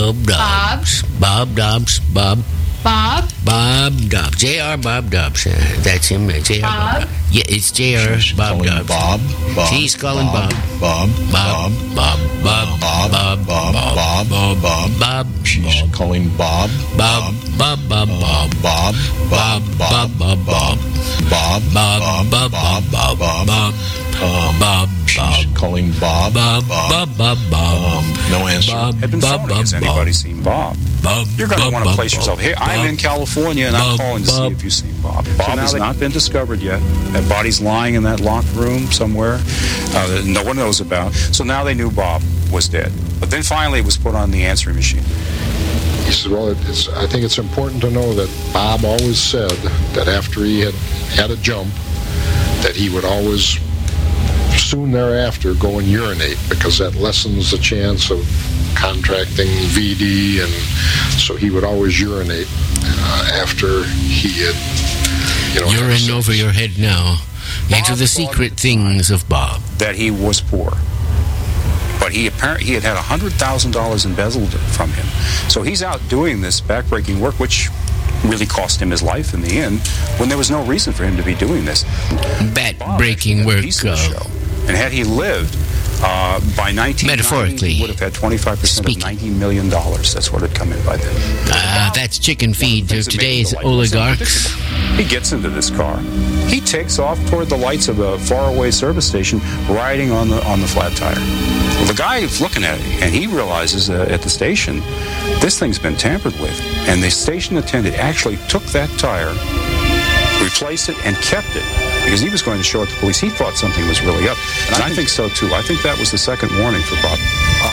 Bob Dobbs. Bob Dobbs. Bob Dobbs. J.R. Bob Dobbs. That's him. J.R. Bob Dobbs. Yeah, it's J.R. Bob Dobbs. Bob. She's calling Bob. Bob. She's calling Bob. Bob. She's calling Bob. No answer. Had been phoning. Has anybody seen Bob? You're going to want to place yourself here. I'm in California, and I'm calling to see if you've seen Bob. Bob has not been discovered yet. That body's lying in that locked room somewhere that no one knows about. So now they knew Bob was dead. But then finally it was put on the answering machine. He says, well, I think it's important to know that Bob always said that after he had a jump, that he would always soon thereafter go and urinate, because that lessens the chance of contracting VD, and so he would always urinate after he had, You're in over your head now into the secret things of Bob. That he was poor. But he had $100,000 embezzled from him. So he's out doing this backbreaking work, which really cost him his life in the end, when there was no reason for him to be doing this. Backbreaking work. And had he lived by 1990, metaphorically, he would have had 25% of $90 million. That's what had come in by then. That's chicken feed to today's oligarchs. He gets into this car. He takes off toward the lights of a faraway service station, riding on the flat tire. Well, the guy is looking at it, and he realizes at the station, this thing's been tampered with. And the station attendant actually took that tire, replaced it, and kept it, because he was going to show it to the police. He thought something was really up. And I think so, too. I think that was the second warning for Bob.